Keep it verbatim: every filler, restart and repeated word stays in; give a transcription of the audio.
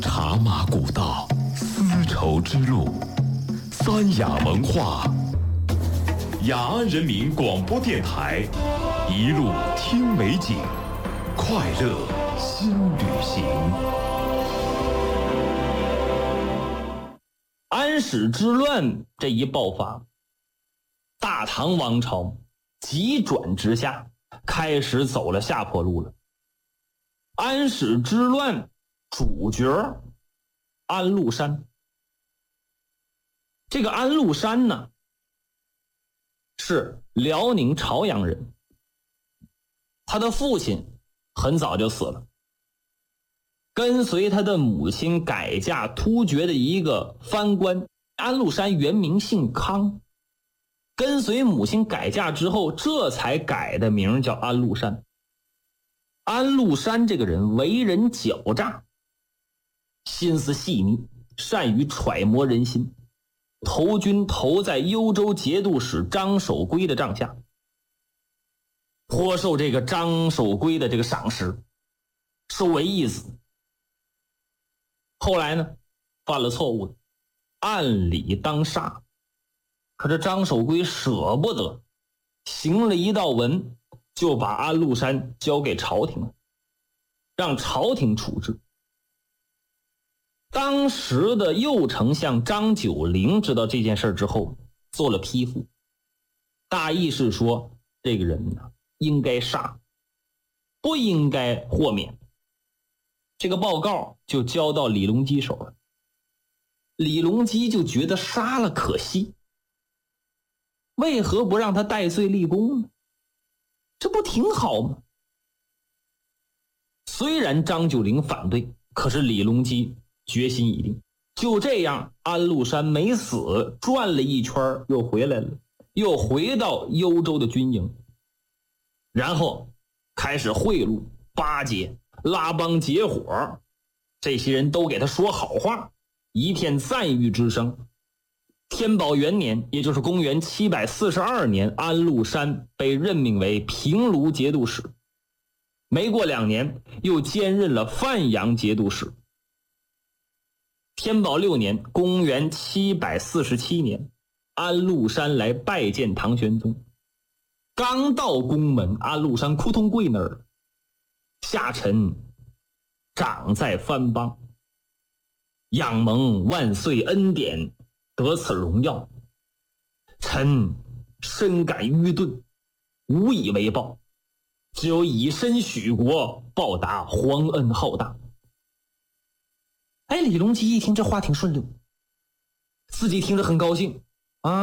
茶马古道，丝绸之路，三雅文化，雅安人民广播电台，一路听美景，快乐新旅行。 安史之乱这一爆发，大唐王朝急转直下，开始走了下坡路了。安史之乱主角安禄山，这个安禄山呢是辽宁朝阳人，他的父亲很早就死了，跟随他的母亲改嫁突厥的一个藩官。安禄山原名姓康，跟随母亲改嫁之后，这才改的名叫安禄山。安禄山这个人为人狡诈，心思细腻，善于揣摩人心，投军投在幽州节度使张守珪的帐下，颇受这个张守珪的这个赏识，收为义子。后来呢，犯了错误，按理当杀，可这张守珪舍不得，行了一道文，就把安禄山交给朝廷了，让朝廷处置。当时的右丞相张九龄知道这件事之后，做了批复，大意是说这个人呢应该杀，不应该豁免。这个报告就交到李隆基手了。李隆基就觉得杀了可惜，为何不让他戴罪立功呢？这不挺好吗？虽然张九龄反对，可是李隆基决心已定。就这样，安禄山没死，转了一圈又回来了，又回到幽州的军营，然后开始贿赂、巴结、拉帮结伙，这些人都给他说好话，一片赞誉之声。天宝元年，也就是公元七百四十二年，安禄山被任命为平卢节度使，没过两年又兼任了范阳节度使。天宝六年，公元七百四十七年，安禄山来拜见唐玄宗，刚到宫门，安禄山扑通跪那儿，下臣长在藩邦，仰蒙万岁恩典，得此荣耀，臣深感愚钝，无以为报，只有以身许国，报答皇恩浩大。哎，李隆基一听这话挺顺溜，自己听着很高兴，